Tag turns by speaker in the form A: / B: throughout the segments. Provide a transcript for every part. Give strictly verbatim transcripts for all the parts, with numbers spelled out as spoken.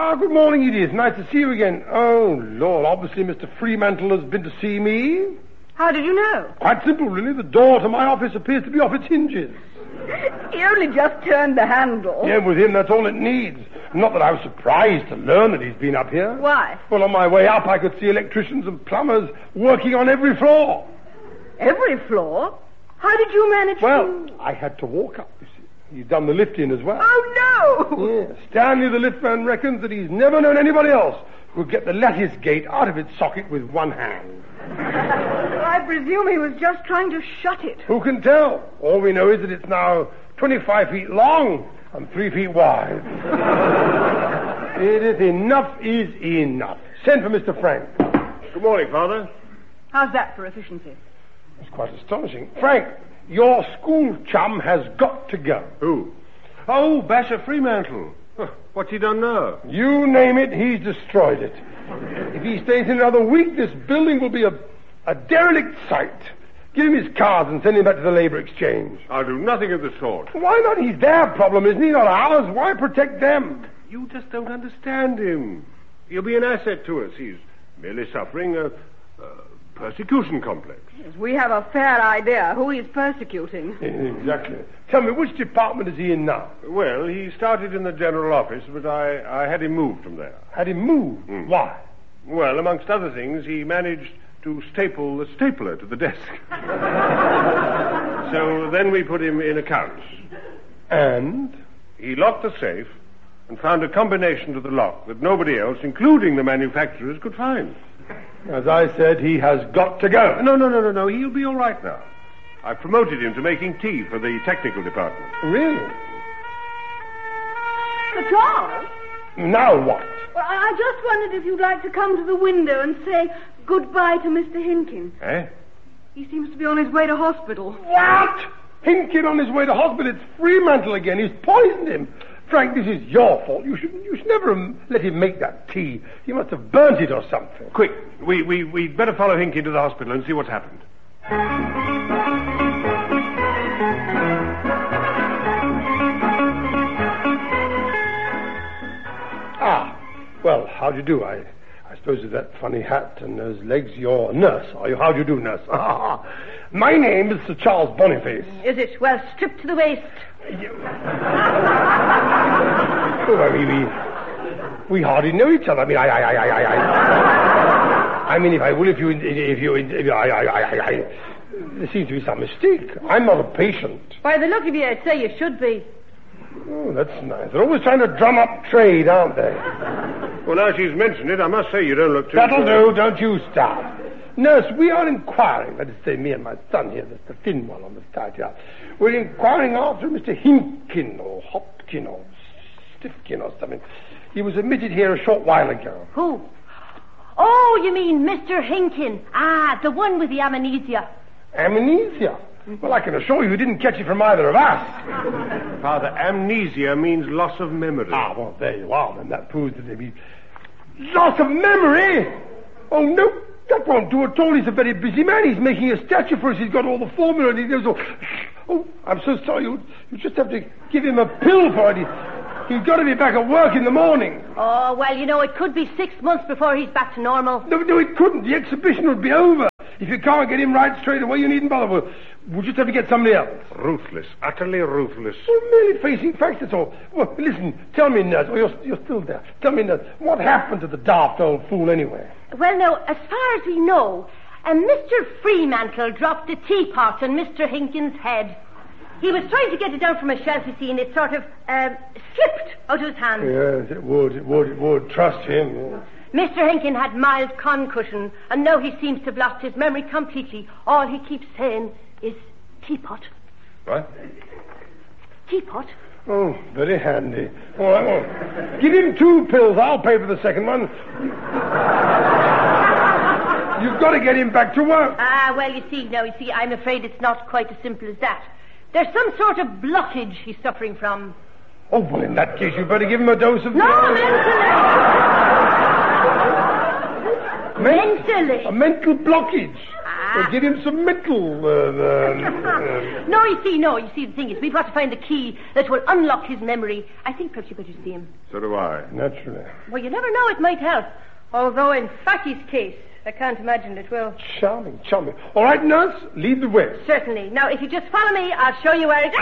A: Ah, good morning, Edith. Nice to see you again. Oh, Lord, obviously Mister Fremantle has been to see me.
B: How did you know?
A: Quite simple, really. The door to my office appears to be off its hinges.
B: He only just turned the handle.
A: Yeah, with him, that's all it needs. Not that I was surprised to learn that he's been up here.
B: Why?
A: Well, on my way up, I could see electricians and plumbers working on every floor.
B: Every floor? How did you manage
A: well,
B: to...
A: Well, I had to walk up, you see. He's done the lift in as well.
B: Oh, no!
A: Yeah, Stanley the liftman reckons that he's never known anybody else who could get the lattice gate out of its socket with one hand.
B: I presume he was just trying to shut it.
A: Who can tell? All we know is that it's now twenty-five feet long and three feet wide. Edith, enough is enough. Send for Mister Frank.
C: Good morning, Father.
B: How's that for efficiency?
A: It's quite astonishing. Frank, your school chum has got to go.
C: Who? Oh, Basher Fremantle. Huh, what's he done now?
A: You name it, he's destroyed it. If he stays in another week, this building will be a, a derelict site. Give him his cards and send him back to the Labour Exchange.
C: I'll do nothing of the sort.
A: Why not? He's their problem, isn't he? Not ours. Why protect them?
C: You just don't understand him. He'll be an asset to us. He's merely suffering a, a persecution complex.
B: Yes, we have a fair idea who he's persecuting.
A: Exactly. Tell me, which department is he in now?
C: Well, he started in the general office, but I, I had him moved from there.
A: Had him moved? Mm. Why?
C: Well, amongst other things, he managed to staple the stapler to the desk. So then we put him in accounts.
A: And?
C: He locked the safe and found a combination to the lock that nobody else, including the manufacturers, could find.
A: As I said, he has got to go.
C: No, no, no, no, no. He'll be all right now. I've promoted him to making tea for the technical department.
A: Really?
B: Sir Charles?
A: Now what?
B: Well, I just wondered if you'd like to come to the window and say goodbye to Mister Hinkin.
C: Eh?
B: He seems to be on his way to hospital.
A: What? Hinkin on his way to hospital? It's Fremantle again. He's poisoned him. Frank, this is your fault. You should you should never have let him make that tea. He must have burnt it or something.
C: Quick, we, we, we'd better follow Hinkin to the hospital and see what's happened.
A: Ah, well, how do you do? I, I suppose with that funny hat and those legs, you're a nurse, are you? How do you do, nurse? My name is Sir Charles Boniface.
B: Is it? Well, stripped to the waist.
A: Oh, we, we, we hardly know each other. I mean, I, I, I, I, I, I mean, if I will, if you, if you, if I, I, I, I, there seems to be some mistake. I'm not a patient.
B: By the look of you, I'd say you should be.
A: Oh, that's nice. They're always trying to drum up trade, aren't they?
C: Well, now she's mentioned it, I must say you don't look too...
A: That'll do. Don't you start. Nurse, we are inquiring, that is to say, me and my son here, that's the thin one on the side here. We're inquiring after Mister Hinkin, or Hopkin, or Stiffkin, or something. He was admitted here a short while ago.
D: Who? Oh, you mean Mister Hinkin. Ah, the one with the amnesia.
A: Amnesia? Well, I can assure you he didn't catch it from either of us.
C: Father, amnesia means loss of memory.
A: Ah, well, there you are, then. That proves that he... Loss of memory? Oh, no. That won't do at all. He's a very busy man. He's making a statue for us. He's got all the formula and he knows all... Oh, I'm so sorry. You, you just have to give him a pill for it. He, he's got to be back at work in the morning.
D: Oh, well, you know, it could be six months before he's back to normal.
A: No, no, it couldn't. The exhibition would be over. If you can't get him right straight away, you needn't bother. We'll, we'll just have to get somebody else.
C: Ruthless. Utterly ruthless.
A: Well, merely facing facts, that's all. Well, listen, tell me, nurse. Oh, you're, you're still there. Tell me, nurse, what happened to the daft old fool anyway?
D: Well, now, as far as we know, uh, Mister Fremantle dropped a teapot on Mister Hinkin's head. He was trying to get it down from a shelf, you see, and it sort of uh, slipped out of his hand.
A: Yes, it would, it would, it would. Trust him. Yes.
D: Mister Hinkin had mild concussion, and now he seems to have lost his memory completely. All he keeps saying is teapot.
C: What?
D: Teapot?
A: Oh, very handy. All right, well, give him two pills. I'll pay for the second one. You've got to get him back to work.
D: Ah, well, you see, now, you see, I'm afraid it's not quite as simple as that. There's some sort of blockage he's suffering from.
A: Oh, well, in that case, you better give him a dose of...
D: No, mentally.
A: Men-
D: Mentally.
A: A mental blockage.
D: Ah,
A: Or give him some mental... Uh, uh,
D: no, you see, no. You see, the thing is, we've got to find the key that will unlock his memory. I think perhaps you better see him.
C: So do I.
A: Naturally.
D: Well, you never know. It might help. Although, in Fatty's case, I can't imagine it will.
A: Charming, charming. All right, nurse, lead the way.
D: Certainly. Now, if you just follow me, I'll show you where it...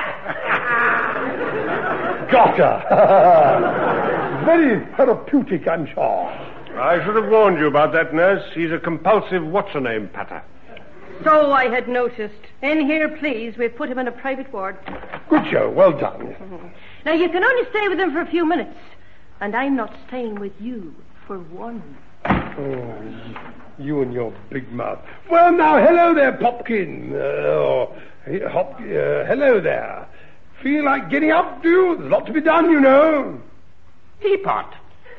A: Got her. Very therapeutic, I'm sure.
C: I should have warned you about that, nurse. He's a compulsive what's-her-name patter.
D: So I had noticed. In here, please. We've put him in a private ward.
A: Good show. Well done.
D: Mm-hmm. Now, you can only stay with him for a few minutes. And I'm not staying with you for one.
A: Oh, you and your big mouth. Well, now, hello there, Popkin. Uh, oh, hop, uh, hello there. Feel like getting up, do you? There's a lot to be done, you know.
E: Teapot.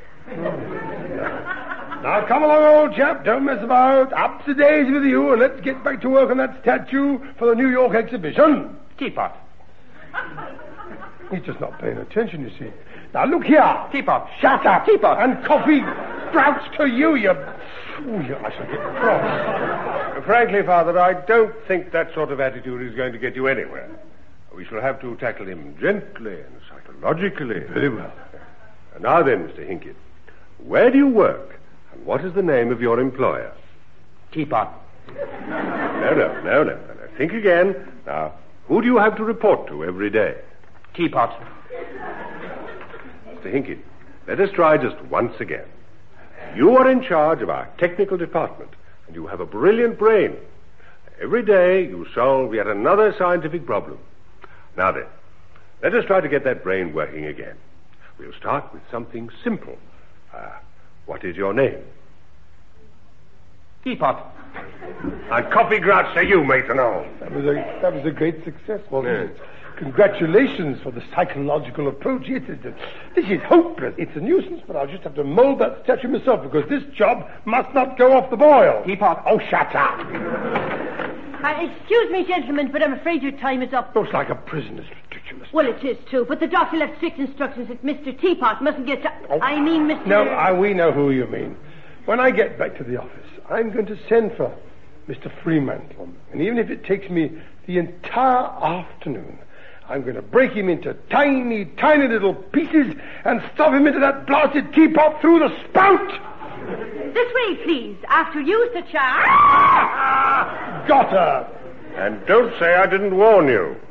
A: Now, come along, old chap. Don't mess about. Up to daisy with you, and let's get back to work on that statue for the New York exhibition.
E: Teapot.
A: He's just not paying attention, you see. Now, look here.
E: Teapot.
A: Shut up.
E: Teapot.
A: And coffee grouch to you, you... Ooh, I shall get cross.
C: Frankly, Father, I don't think that sort of attitude is going to get you anywhere. We shall have to tackle him gently and psychologically.
A: Very well.
C: And now then, Mister Hinkin, where do you work, and what is the name of your employer?
E: Teapot.
C: No, no, no, no, no. Think again. Now, who do you have to report to every day?
E: Teapot.
C: Mister Hinkin, let us try just once again. You are in charge of our technical department, and you have a brilliant brain. Every day you solve yet another scientific problem. Now then, let us try to get that brain working again. We'll start with something simple. Uh, what is your name?
E: Teapot.
C: And coffee grouch to you, Mason.
A: That was a that was a great success, wasn't
C: Yes.
A: it? Congratulations for the psychological approach. It is, this is hopeless. It's a nuisance, but I'll just have to mold that statue myself because this job must not go off the boil.
E: Teapot.
A: Oh, shut up.
D: Uh, excuse me, gentlemen, but I'm afraid your time is up.
A: Looks like a prison. It's ridiculous.
D: Well, it is, too. But the doctor left strict instructions that Mister Teapot mustn't get... To-
A: Oh.
D: I mean, Mister
A: No, I, we know who you mean. When I get back to the office, I'm going to send for Mister Fremantle. And even if it takes me the entire afternoon, I'm going to break him into tiny, tiny little pieces and stuff him into that blasted teapot through the spout.
D: This way, please. After you, Sir Charles.
A: Got her.
C: And don't say I didn't warn you.